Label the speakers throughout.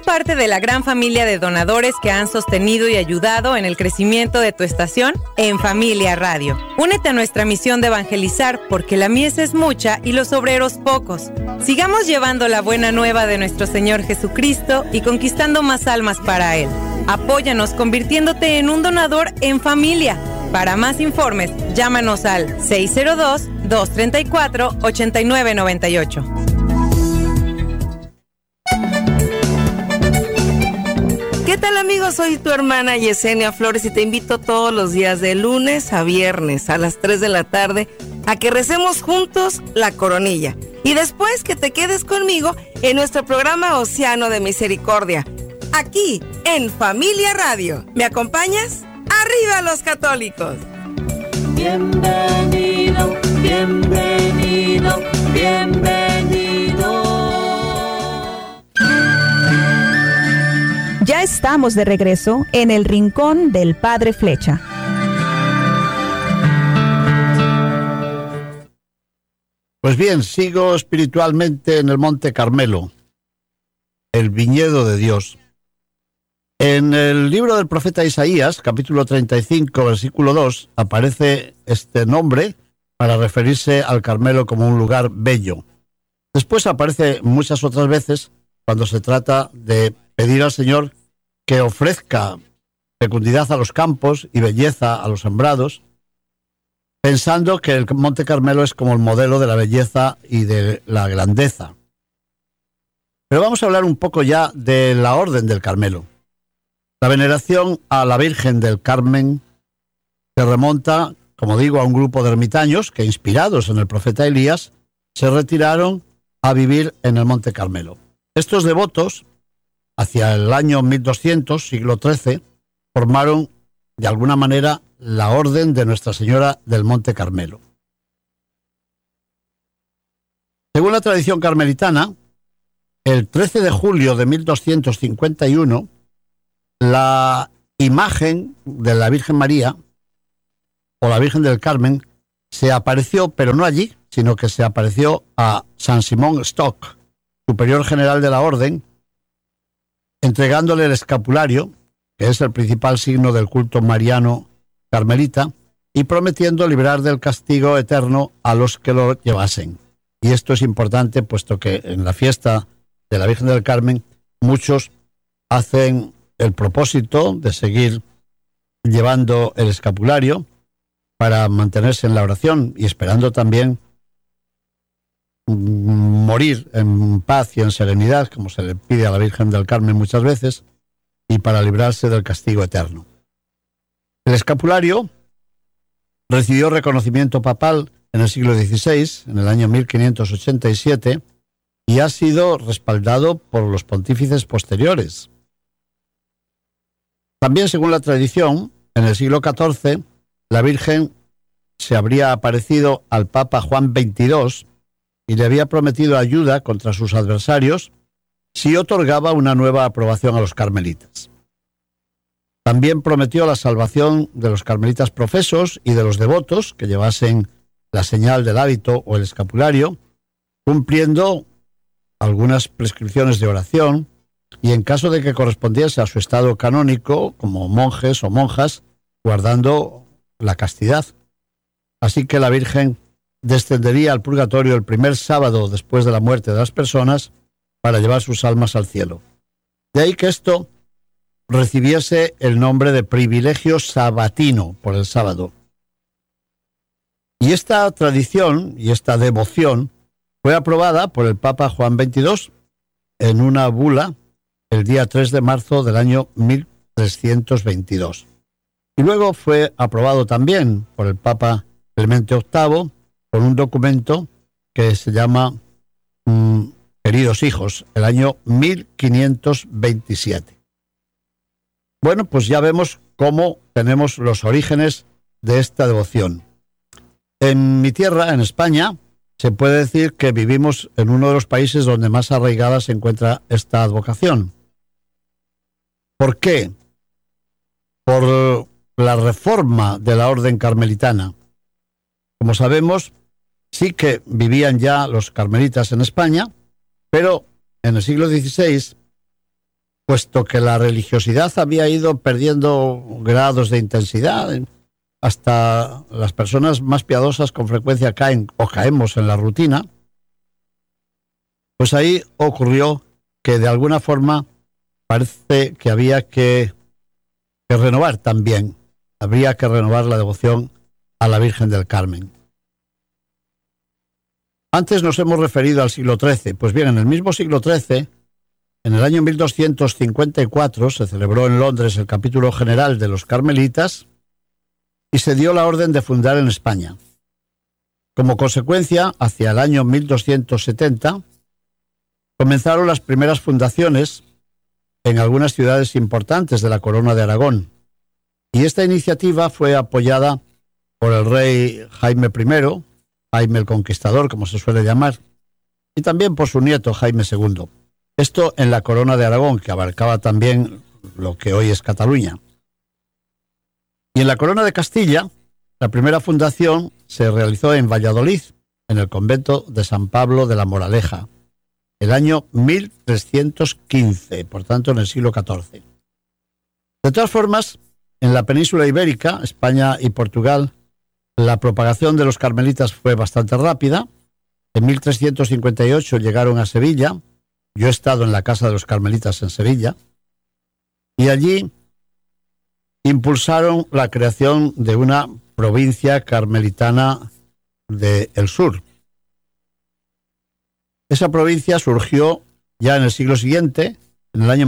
Speaker 1: parte de la gran familia de donadores que han sostenido y ayudado en el crecimiento de tu estación en Familia Radio. Únete a nuestra misión de evangelizar porque la mies es mucha y los obreros pocos. Sigamos llevando la buena nueva de nuestro Señor Jesucristo y conquistando más almas para Él. Apóyanos convirtiéndote en un donador en familia. Para más informes, llámanos al 602-234-8998.
Speaker 2: ¿Qué tal, amigos? Soy tu hermana Yesenia Flores y te invito todos los días de lunes a viernes a las 3 de la tarde a que recemos juntos la coronilla. Y después que te quedes conmigo en nuestro programa Océano de Misericordia, aquí en Familia Radio. ¿Me acompañas? ¡Arriba los católicos!
Speaker 3: Bienvenido, bienvenido, bienvenido.
Speaker 4: Ya estamos de regreso en el Rincón del Padre Flecha.
Speaker 5: Pues bien, sigo espiritualmente en el Monte Carmelo, el viñedo de Dios. En el libro del profeta Isaías, capítulo 35, versículo 2, aparece este nombre para referirse al Carmelo como un lugar bello. Después aparece muchas otras veces cuando se trata de pedir al Señor que ofrezca fecundidad a los campos y belleza a los sembrados, pensando que el Monte Carmelo es como el modelo de la belleza y de la grandeza. Pero vamos a hablar un poco ya de la Orden del Carmelo. La veneración a la Virgen del Carmen se remonta, como digo, a un grupo de ermitaños que, inspirados en el profeta Elías, se retiraron a vivir en el Monte Carmelo. Estos devotos, hacia el año 1200, siglo XIII, formaron de alguna manera la Orden de Nuestra Señora del Monte Carmelo. Según la tradición carmelitana, el 13 de julio de 1251, la imagen de la Virgen María, o la Virgen del Carmen, se apareció, pero no allí, sino que se apareció a San Simón Stock, superior general de la Orden, entregándole el escapulario, que es el principal signo del culto mariano carmelita, y prometiendo librar del castigo eterno a los que lo llevasen. Y esto es importante, puesto que en la fiesta de la Virgen del Carmen muchos hacen el propósito de seguir llevando el escapulario para mantenerse en la oración y esperando también morir en paz y en serenidad, como se le pide a la Virgen del Carmen muchas veces, y para librarse del castigo eterno. El escapulario recibió reconocimiento papal en el siglo XVI, en el año 1587, y ha sido respaldado por los pontífices posteriores. También, según la tradición, en el siglo XIV, la Virgen se habría aparecido al Papa Juan XXII y le había prometido ayuda contra sus adversarios si otorgaba una nueva aprobación a los carmelitas. También prometió la salvación de los carmelitas profesos y de los devotos que llevasen la señal del hábito o el escapulario, cumpliendo algunas prescripciones de oración y, en caso de que correspondiese a su estado canónico, como monjes o monjas, guardando la castidad. Así que la Virgen descendería al purgatorio el primer sábado después de la muerte de las personas para llevar sus almas al cielo. De ahí que esto recibiese el nombre de privilegio sabatino por el sábado. Y esta tradición y esta devoción fue aprobada por el Papa Juan XXII en una bula el día 3 de marzo del año 1322. Y luego fue aprobado también por el Papa Clemente VIII con un documento que se llama Queridos hijos, el año 1527. Bueno, pues ya vemos cómo tenemos los orígenes de esta devoción. En mi tierra, en España, se puede decir que vivimos en uno de los países donde más arraigada se encuentra esta advocación. ¿Por qué? Por la reforma de la orden carmelitana. Como sabemos, sí que vivían ya los carmelitas en España, pero en el siglo XVI puesto que la religiosidad había ido perdiendo grados de intensidad, hasta las personas más piadosas con frecuencia caen o caemos en la rutina, pues ahí ocurrió que de alguna forma parece que había que renovar también, habría que renovar la devoción a la Virgen del Carmen. Antes nos hemos referido al siglo XIII. Pues bien, en el mismo siglo XIII, en el año 1254, se celebró en Londres el capítulo general de los carmelitas y se dio la orden de fundar en España. Como consecuencia, hacia el año 1270, comenzaron las primeras fundaciones en algunas ciudades importantes de la Corona de Aragón. Y esta iniciativa fue apoyada por el rey Jaime I, Jaime el Conquistador, como se suele llamar, y también por su nieto Jaime II. Esto en la Corona de Aragón, que abarcaba también lo que hoy es Cataluña. Y en la Corona de Castilla, la primera fundación se realizó en Valladolid, en el convento de San Pablo de la Moraleja, el año 1315, por tanto en el siglo XIV. De todas formas, en la península ibérica, España y Portugal, la propagación de los carmelitas fue bastante rápida. En 1358 llegaron a Sevilla. Yo he estado en la casa de los carmelitas en Sevilla. Y allí impulsaron la creación de una provincia carmelitana del sur. Esa provincia surgió ya en el siglo siguiente, en el año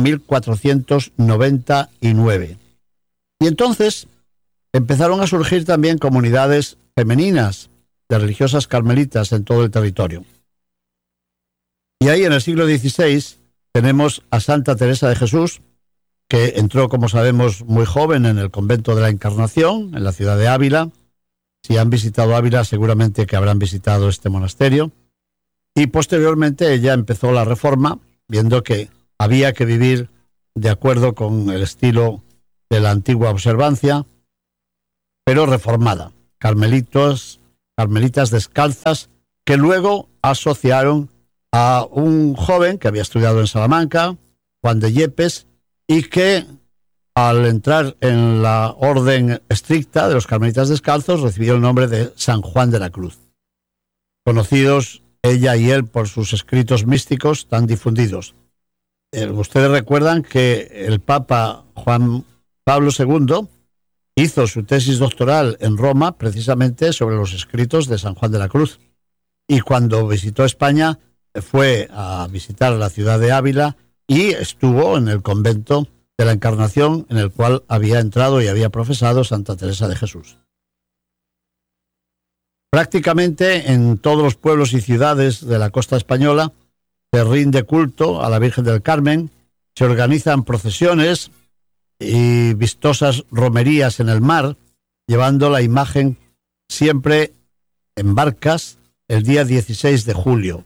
Speaker 5: 1499. Y entonces empezaron a surgir también comunidades femeninas de religiosas carmelitas en todo el territorio. Y ahí en el siglo XVI tenemos a Santa Teresa de Jesús, que entró, como sabemos, muy joven en el convento de la Encarnación, en la ciudad de Ávila. Si han visitado Ávila, seguramente que habrán visitado este monasterio. Y posteriormente ella empezó la reforma, viendo que había que vivir de acuerdo con el estilo de la antigua observancia, pero reformada. Carmelitas descalzas, que luego asociaron a un joven que había estudiado en Salamanca, Juan de Yepes, y que al entrar en la orden estricta de los carmelitas descalzos recibió el nombre de San Juan de la Cruz, conocidos ella y él por sus escritos místicos tan difundidos. Ustedes recuerdan que el Papa Juan Pablo II hizo su tesis doctoral en Roma precisamente sobre los escritos de San Juan de la Cruz. Y cuando visitó España fue a visitar la ciudad de Ávila y estuvo en el convento de la Encarnación, en el cual había entrado y había profesado Santa Teresa de Jesús. Prácticamente en todos los pueblos y ciudades de la costa española se rinde culto a la Virgen del Carmen, se organizan procesiones y vistosas romerías en el mar, llevando la imagen siempre en barcas el día 16 de julio.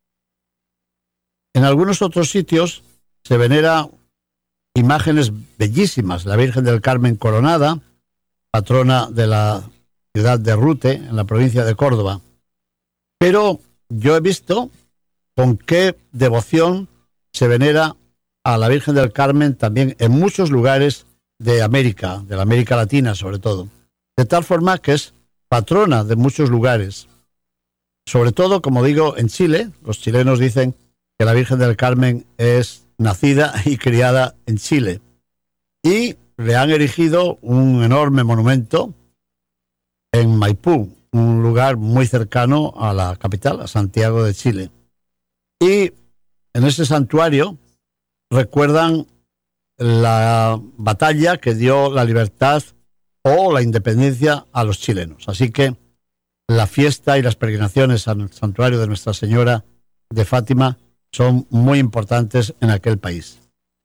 Speaker 5: En algunos otros sitios se venera imágenes bellísimas, la Virgen del Carmen coronada, patrona de la ciudad de Rute, en la provincia de Córdoba. Pero yo he visto con qué devoción se venera a la Virgen del Carmen también en muchos lugares de América, de la América Latina sobre todo. De tal forma que es patrona de muchos lugares. Sobre todo, como digo, en Chile. Los chilenos dicen que la Virgen del Carmen es nacida y criada en Chile. Y le han erigido un enorme monumento en Maipú, un lugar muy cercano a la capital, a Santiago de Chile. Y en ese santuario recuerdan la batalla que dio la libertad o la independencia a los chilenos. Así que la fiesta y las peregrinaciones al santuario de Nuestra Señora de Fátima son muy importantes en aquel país.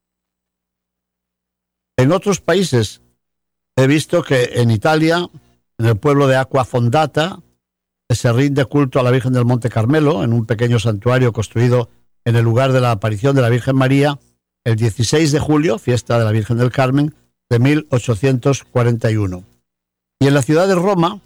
Speaker 5: En otros países he visto que en Italia, en el pueblo de Acquafondata, se rinde culto a la Virgen del Monte Carmelo en un pequeño santuario construido en el lugar de la aparición de la Virgen María el 16 de julio, fiesta de la Virgen del Carmen, de 1841. Y en la ciudad de Roma,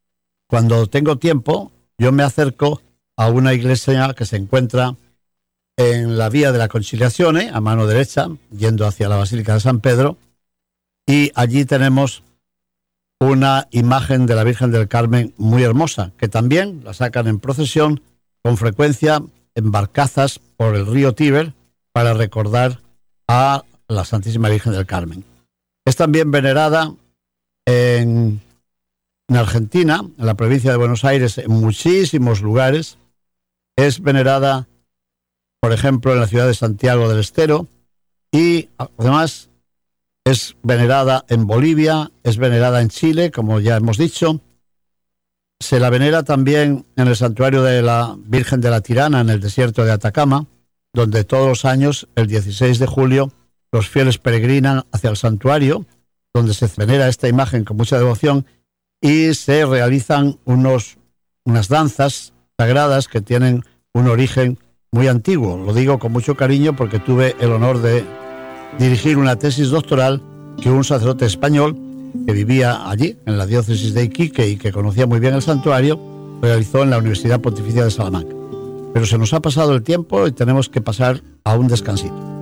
Speaker 5: cuando tengo tiempo, yo me acerco a una iglesia que se encuentra en la Vía de la Conciliazione, a mano derecha, yendo hacia la Basílica de San Pedro, y allí tenemos una imagen de la Virgen del Carmen muy hermosa, que también la sacan en procesión con frecuencia en barcazas por el río Tíber para recordar a la Santísima Virgen del Carmen. Es también venerada en Argentina, en la provincia de Buenos Aires, en muchísimos lugares. Es venerada, por ejemplo, en la ciudad de Santiago del Estero, y además es venerada en Bolivia, es venerada en Chile, como ya hemos dicho. Se la venera también en el santuario de la Virgen de la Tirana, en el desierto de Atacama, donde todos los años, el 16 de julio, los fieles peregrinan hacia el santuario, donde se venera esta imagen con mucha devoción, y se realizan unas danzas sagradas que tienen un origen muy antiguo. Lo digo con mucho cariño porque tuve el honor de dirigir una tesis doctoral que un sacerdote español que vivía allí, en la diócesis de Iquique, y que conocía muy bien el santuario, realizó en la Universidad Pontificia de Salamanca. Pero se nos ha pasado el tiempo y tenemos que pasar a un descansito.